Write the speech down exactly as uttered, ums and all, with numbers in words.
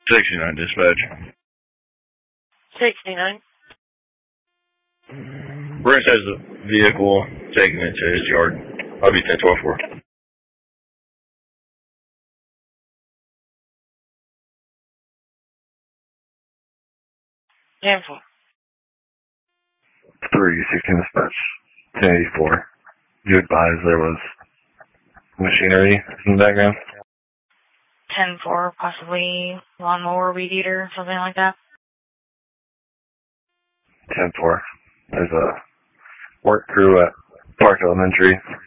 sixty-nine dispatch. sixty-nine. Brent has the vehicle taken it to his yard. I'll be ten twelve four. ten four. three sixteen dispatch. ten eighty-four. You advised there was machinery in the background? ten four, possibly lawnmower, weed eater, something like that. ten four. There's a work crew at Park Elementary